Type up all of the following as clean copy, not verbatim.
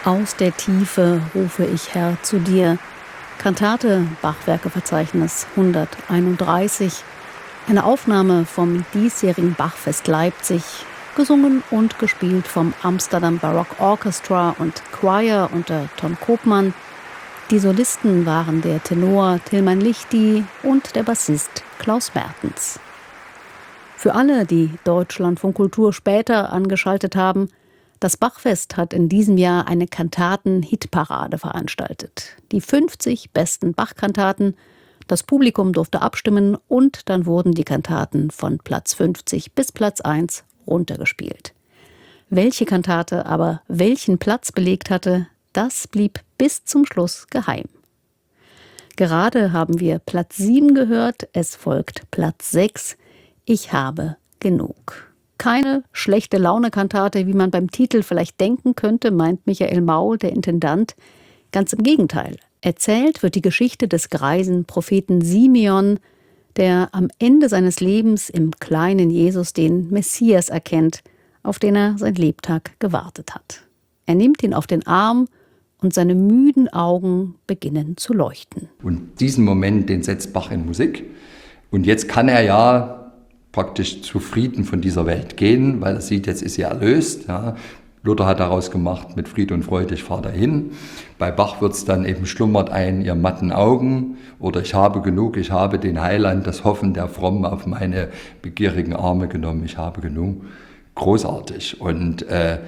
Aus der Tiefe rufe ich, Herr, zu dir. Kantate, Bachwerkeverzeichnis 131. Eine Aufnahme vom diesjährigen Bachfest Leipzig, gesungen und gespielt vom Amsterdam Baroque Orchestra und Choir unter Ton Koopman. Die Solisten waren der Tenor Tilman Lichti und der Bassist Klaus Mertens. Für alle, die Deutschlandfunk Kultur später angeschaltet haben, das Bachfest hat in diesem Jahr eine Kantaten-Hitparade veranstaltet. Die 50 besten Bach-Kantaten. Das Publikum durfte abstimmen und dann wurden die Kantaten von Platz 50 bis Platz 1 runtergespielt. Welche Kantate aber welchen Platz belegt hatte, das blieb bis zum Schluss geheim. Gerade haben wir Platz 7 gehört, es folgt Platz 6. Ich habe genug. Keine schlechte Laune-Kantate, wie man beim Titel vielleicht denken könnte, meint Michael Maul, der Intendant. Ganz im Gegenteil. Erzählt wird die Geschichte des greisen Propheten Simeon, der am Ende seines Lebens im kleinen Jesus den Messias erkennt, auf den er sein Lebtag gewartet hat. Er nimmt ihn auf den Arm und seine müden Augen beginnen zu leuchten. Und diesen Moment, den setzt Bach in Musik. Und jetzt kann er ja praktisch zufrieden von dieser Welt gehen, weil er sieht, jetzt ist er erlöst. Ja. Luther hat daraus gemacht, mit Fried und Freude, ich fahr dahin. Bei Bach wird es dann eben, schlummert ein, ihr matten Augen, oder ich habe genug, ich habe den Heiland, das Hoffen der Frommen auf meine begierigen Arme genommen, ich habe genug. Großartig. Und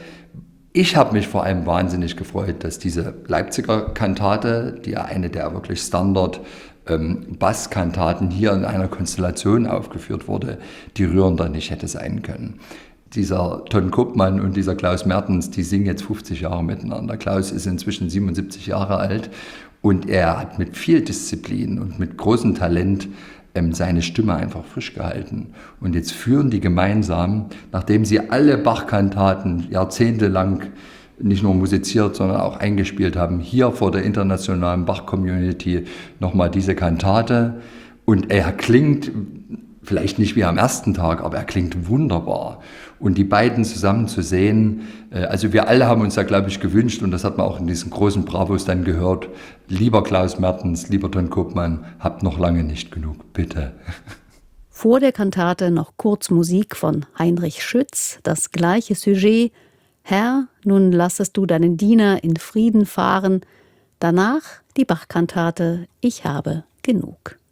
ich habe mich vor allem wahnsinnig gefreut, dass diese Leipziger Kantate, die ja eine der wirklich Standard Basskantaten hier in einer Konstellation aufgeführt wurde, die rührender nicht hätte sein können. Dieser Ton Koopman und dieser Klaus Mertens, die singen jetzt 50 Jahre miteinander. Klaus ist inzwischen 77 Jahre alt und er hat mit viel Disziplin und mit großem Talent seine Stimme einfach frisch gehalten. Und jetzt führen die gemeinsam, nachdem sie alle Bach-Kantaten jahrzehntelang nicht nur musiziert, sondern auch eingespielt haben, hier vor der internationalen Bach-Community nochmal diese Kantate. Und er klingt vielleicht nicht wie am ersten Tag, aber er klingt wunderbar. Und die beiden zusammen zu sehen, also wir alle haben uns da, glaube ich, gewünscht, und das hat man auch in diesen großen Bravos dann gehört, lieber Klaus Mertens, lieber Ton Koopman, habt noch lange nicht genug, bitte. Vor der Kantate noch kurz Musik von Heinrich Schütz, das gleiche Sujet. Herr, nun lassest du deinen Diener in Frieden fahren. Danach die Bach-Kantate Ich habe genug.